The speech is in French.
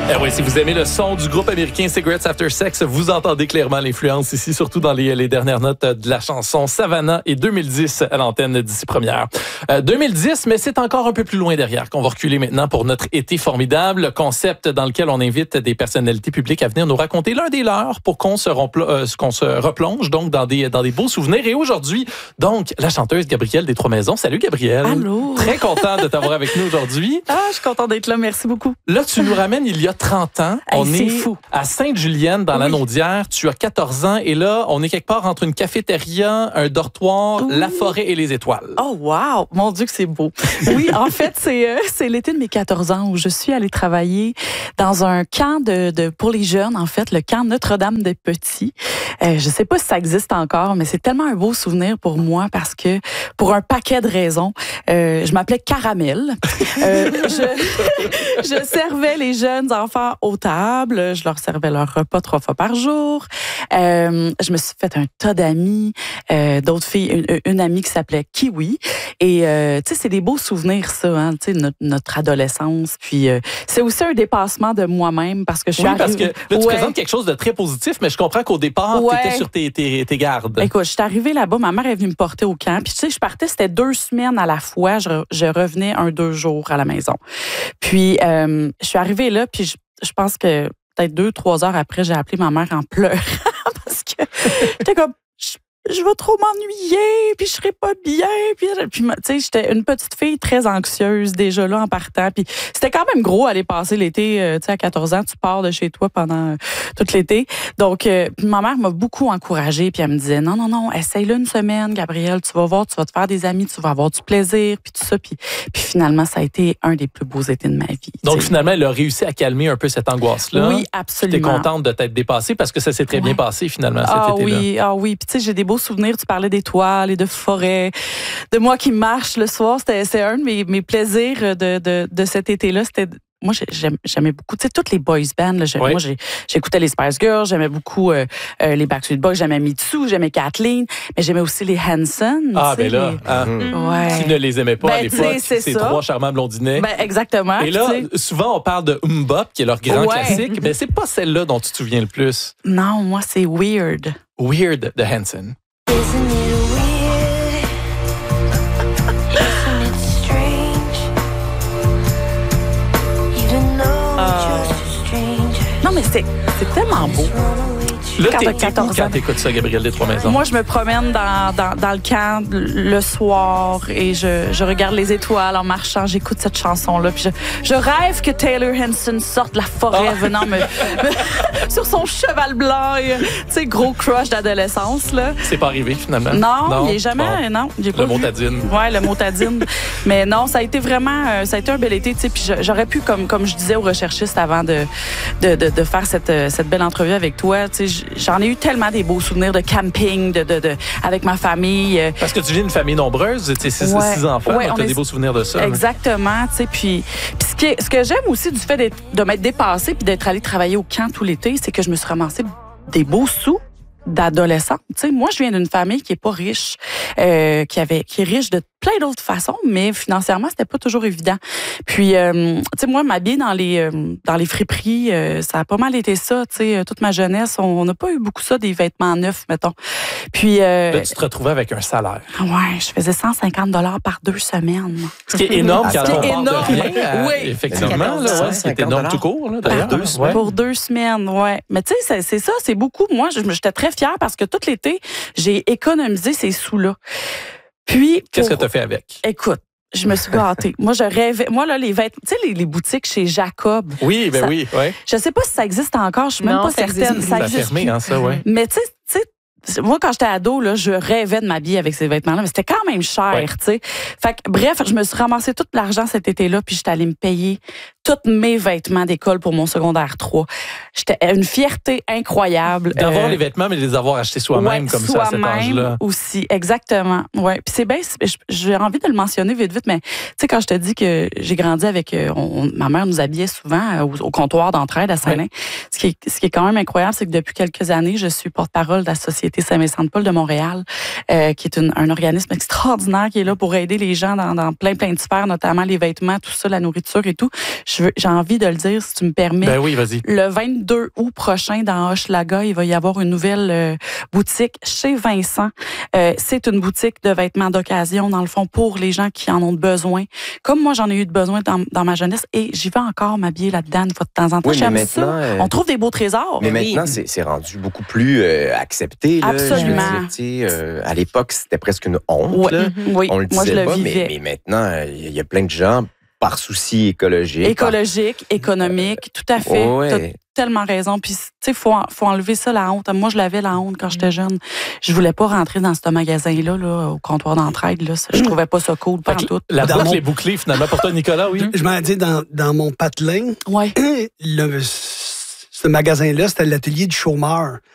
Eh oui, si vous aimez le son du groupe américain Cigarettes After Sex, vous entendez clairement l'influence ici, surtout dans les dernières notes de la chanson Savannah et 2010 à l'antenne d'ici première. 2010, mais c'est encore un peu plus loin derrière qu'on va reculer maintenant pour notre été formidable, concept dans lequel on invite des personnalités publiques à venir nous raconter l'un des leurs pour qu'on se replonge donc dans des beaux souvenirs. Et aujourd'hui, donc, la chanteuse Gabrielle des Trois-Maisons. Salut Gabrielle. Allô. Très content de t'avoir avec nous aujourd'hui. Ah, je suis contente d'être là. Merci beaucoup. Là, tu nous ramènes il y a 30 ans. Hey, On c'est est fou. à Sainte-Julienne, dans la Naudière. Tu as 14 ans et là, on est quelque part entre une cafétéria, un dortoir, la forêt et les étoiles. Oh, wow! Mon Dieu que c'est beau. Oui, en fait, c'est l'été de mes 14 ans où je suis allée travailler dans un camp pour les jeunes, en fait, le camp Notre-Dame-des-Petits. Je sais pas si ça existe encore, mais c'est tellement un beau souvenir pour moi parce que, pour un paquet de raisons, je m'appelais Caramel. Je servais les jeunes enfants aux tables. Je leur servais leur repas 3 fois par jour. Je me suis fait un tas d'amis, d'autres filles, une amie qui s'appelait Kiwi. Et tu sais, c'est des beaux souvenirs, ça, hein, tu sais, notre adolescence. Puis c'est aussi un dépassement de moi-même parce que je suis Oui, parce que arrivée... là, tu présentes quelque chose de très positif, mais je comprends qu'au départ, tu étais sur tes gardes. Écoute, je suis arrivée là-bas, ma mère est venue me porter au camp. Puis tu sais, je partais, c'était 2 semaines à la fois. Je revenais 2 jours à la maison. Puis je suis arrivée là, puis je pense que peut-être 2-3 heures après, j'ai appelé ma mère en pleurant parce que j'étais comme... Je vais trop m'ennuyer, puis je serai pas bien. Puis tu sais, j'étais une petite fille très anxieuse déjà là en partant. Puis c'était quand même gros aller passer l'été. Tu sais, à 14 ans, tu pars de chez toi pendant tout l'été. Donc, puis ma mère m'a beaucoup encouragée. Puis elle me disait, non, essaye-le une semaine, Gabrielle. Tu vas voir, tu vas te faire des amis, tu vas avoir du plaisir, puis tout ça. Puis finalement, ça a été un des plus beaux étés de ma vie. Donc, finalement, elle a réussi à calmer un peu cette angoisse-là. Oui, absolument. Tu es contente de t'être dépassée parce que ça s'est très bien passé finalement cet été-là. Oui. Puis tu sais, j'ai des beaux souvenirs. Tu parlais d'étoiles et de forêts, de moi qui marche le soir. C'est un de mes plaisirs de cet été-là. Moi, j'aimais beaucoup, tu sais, toutes les boys bands. Là, moi, j'écoutais les Spice Girls, j'aimais beaucoup les Backstreet Boys, j'aimais Mitsu, j'aimais Kathleen, mais j'aimais aussi les Hanson. Ah, ben là, qui ne les aimait pas à l'époque, ces 3 charmants blondinets. Ben, exactement. Et là, souvent, on parle de Mbop, qui est leur grand classique, mais c'est pas celle-là dont tu te souviens le plus. Non, moi, c'est Weird. Weird de Hanson. Isn't it weird? Isn't it strange? You don't know just a stranger. Non, mais c'est tellement beau. Là, Quand t'es t'as où 14 ans. quand t'écoutes ça, Gabrielle des Trois-Maisons? Moi, je me promène dans le camp le soir et je regarde les étoiles en marchant. J'écoute cette chanson-là. Puis je rêve que Taylor Hanson sorte de la forêt venant sur son cheval blanc. Tu sais, gros crush d'adolescence, là. C'est pas arrivé, finalement? Non, il n'est jamais... Non, j'ai pas le vu. motadine. Ouais, le motadine. Mais non, ça a été vraiment... ça a été un bel été, tu sais. Puis j'aurais pu, comme je disais aux recherchistes avant de faire cette belle entrevue avec toi, tu sais, j'en ai eu tellement des beaux souvenirs de camping, avec ma famille. Parce que tu viens d'une famille nombreuse, tu sais, 6 enfants, donc tu as des beaux souvenirs de ça. Exactement, tu sais. Puis ce que j'aime aussi du fait de m'être dépassée puis d'être allée travailler au camp tout l'été, c'est que je me suis ramassée des beaux sous d'adolescente. Tu sais, moi, je viens d'une famille qui est pas riche, qui est riche de plein d'autres façons, mais financièrement, c'était pas toujours évident. Puis, tu sais, moi, m'habiller dans les friperies, ça a pas mal été ça, tu sais, toute ma jeunesse. On n'a pas eu beaucoup ça, des vêtements neufs, mettons. Puis... là, tu te retrouvais avec un salaire. Ouais, je faisais 150 $ par 2 semaines. Ce qui est énorme quand on parle de énorme. rien. Oui. Effectivement, là, c'est énorme tout court, là, d'ailleurs. Pour 2 semaines, ouais. Mais tu sais, c'est ça, c'est beaucoup. Moi, j'étais très fière parce que tout l'été, j'ai économisé ces sous-là. Puis... Qu'est-ce que tu as fait avec? Écoute, je me suis gâtée. Moi, je rêvais. Moi, là, les vêtements, tu sais, les boutiques chez Jacob. Oui, ben oui, ouais. Je sais pas si ça existe encore. Je suis même pas certaine. Ça a fermé, hein, ça, ouais. Mais tu sais, moi, quand j'étais ado, là, je rêvais de m'habiller avec ces vêtements-là, mais c'était quand même cher, tu sais. Fait que, bref, je me suis ramassé tout l'argent cet été-là, puis j'étais allée me payer tous mes vêtements d'école pour mon secondaire 3. J'étais une fierté incroyable. D'avoir les vêtements, mais de les avoir achetés soi-même, comme ça, à cet âge-là. Aussi, exactement. Ouais. Puis c'est bien, j'ai envie de le mentionner vite, mais tu sais, quand je te dis que j'ai grandi avec... ma mère nous habillait souvent au comptoir d'entraide à Saint-Lin. Ce qui est quand même incroyable, c'est que depuis quelques années, je suis porte-parole de la Société Saint-Vincent-de-Paul de Montréal, qui est un organisme extraordinaire qui est là pour aider les gens dans plein de sphères, notamment les vêtements, tout ça, la nourriture et tout. Je j'ai envie de le dire, si tu me permets. Ben oui, vas-y. Le 22 août prochain, dans Hochelaga, il va y avoir une nouvelle boutique chez Vincent. C'est une boutique de vêtements d'occasion, dans le fond, pour les gens qui en ont besoin. Comme moi, j'en ai eu besoin dans ma jeunesse, et j'y vais encore m'habiller là-dedans une fois de temps en temps. Oui, J'aime mais ça. maintenant, On trouve des beaux trésors. Mais maintenant, c'est rendu beaucoup plus accepté. Là, Absolument. je veux dire, à l'époque, c'était presque une honte. Ouais. Là. Oui, On le moi, je disait le pas, vivais. mais maintenant, il y a plein de gens, par souci écologique. Écologique, économique, tout à fait. Ouais. T'as tellement raison. Puis, tu sais, faut enlever ça, la honte. Moi, je l'avais, la honte, quand j'étais jeune. Je voulais pas rentrer dans ce magasin-là, là, au comptoir d'entraide. Là. Je trouvais pas ça cool, pas en tout. La Dans boucle mon- est bouclée, finalement, pour toi, Nicolas, oui. Je m'en dis, dans mon patelin, Ouais. ce magasin-là, c'était l'atelier du chômeur.